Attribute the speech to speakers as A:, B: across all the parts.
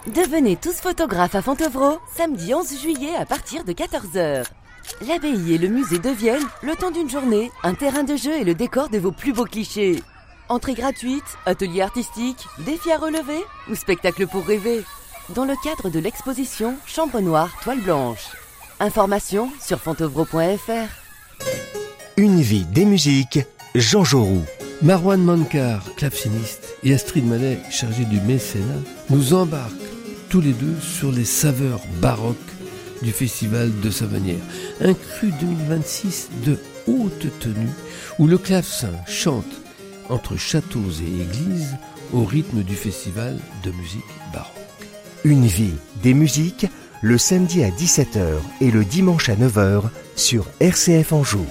A: Devenez tous photographes à Fontevraud, samedi 11 juillet à partir de 14h. L'abbaye et le musée deviennent, le temps d'une journée, un terrain de jeu et le décor de vos plus beaux clichés. Entrée gratuite, atelier artistique, défis à relever ou spectacle pour rêver. Dans le cadre de l'exposition Chambre Noire, Toile Blanche. Informations sur fontevraud.fr.
B: Une vie des musiques, Jean Jaurou.
C: Marwan Mankar, claveciniste, et Astrid Manet, chargée du mécénat, nous embarquent tous les deux sur les saveurs baroques du festival de Savenière. Un cru 2026 de haute tenue où le clavecin chante entre châteaux et églises au rythme du festival de musique baroque.
B: Une vie des musiques, le samedi à 17h et le dimanche à 9h sur RCF Anjou.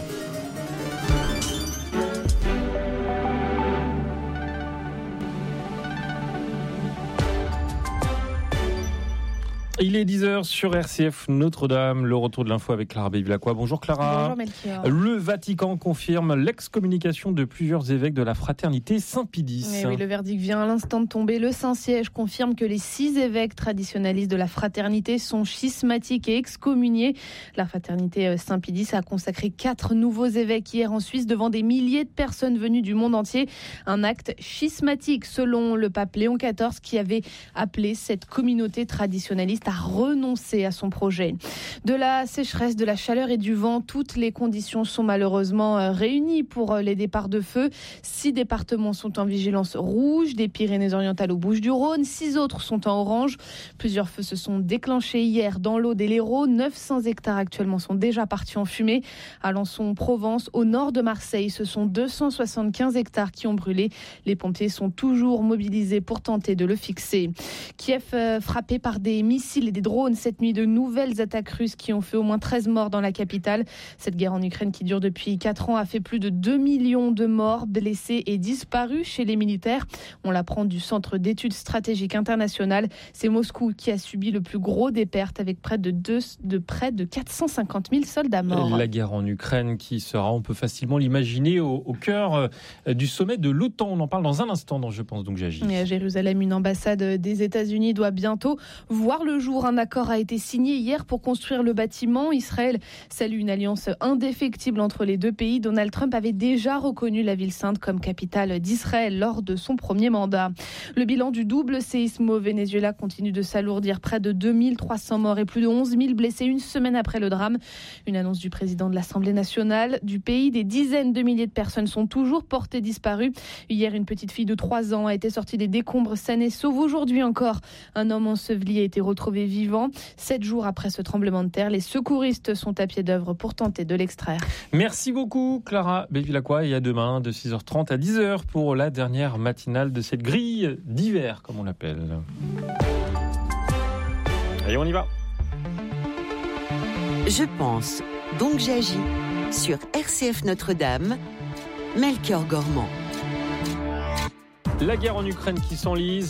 D: Il est 10h sur RCF Notre-Dame, le retour de l'info avec Clara Bévillacqua. Bonjour Clara.
E: Bonjour Melchior.
D: Le Vatican confirme l'excommunication de plusieurs évêques de la fraternité Saint-Pidis.
E: Oui, le verdict vient à l'instant de tomber. Le Saint-Siège confirme que les 6 évêques traditionalistes de la fraternité sont schismatiques et excommuniés. La fraternité Saint-Pidis a consacré 4 nouveaux évêques hier en Suisse devant des milliers de personnes venues du monde entier. Un acte schismatique selon le pape Léon XIV qui avait appelé cette communauté traditionnaliste à renoncer à son projet. De la sécheresse, de la chaleur et du vent, toutes les conditions sont malheureusement réunies pour les départs de feu. 6 départements sont en vigilance rouge, des Pyrénées-Orientales aux Bouches-du-Rhône, 6 autres sont en orange. Plusieurs feux se sont déclenchés hier dans l'Aude et l'Hérault. 900 hectares actuellement sont déjà partis en fumée. À Alençon, Provence, au nord de Marseille, ce sont 275 hectares qui ont brûlé. Les pompiers sont toujours mobilisés pour tenter de le fixer. Kiev frappé par des missiles et des drones cette nuit, de nouvelles attaques russes qui ont fait au moins 13 morts dans la capitale. Cette guerre en Ukraine qui dure depuis 4 ans a fait plus de 2 millions de morts, blessés et disparus chez les militaires. On l'apprend du Centre d'études stratégiques internationales. C'est Moscou qui a subi le plus gros des pertes avec près de 450 000 soldats morts.
D: La guerre en Ukraine qui sera, on peut facilement l'imaginer, au cœur du sommet de l'OTAN. On en parle dans un instant, je pense donc j'agis.
E: Et à Jérusalem, une ambassade des États-Unis doit bientôt voir le jour. Un accord a été signé hier pour construire le bâtiment. Israël salue une alliance indéfectible entre les deux pays. Donald Trump avait déjà reconnu la ville sainte comme capitale d'Israël lors de son premier mandat. Le bilan du double séisme au Venezuela continue de s'alourdir. Près de 2300 morts et plus de 11 000 blessés une semaine après le drame. Une annonce du président de l'Assemblée nationale du pays. Des dizaines de milliers de personnes sont toujours portées disparues. Hier, une petite fille de 3 ans a été sortie des décombres saine et sauve. Aujourd'hui encore, un homme enseveli a été retrouvé vivant. 7 jours après ce tremblement de terre, les secouristes sont à pied d'œuvre pour tenter de l'extraire.
D: Merci beaucoup Clara Bévillacqua, et à demain de 6h30 à 10h pour la dernière matinale de cette grille d'hiver, comme on l'appelle. Allez, on y va.
F: Je pense, donc j'agis sur RCF Notre-Dame, Melchior Gormand.
D: La guerre en Ukraine qui s'enlise.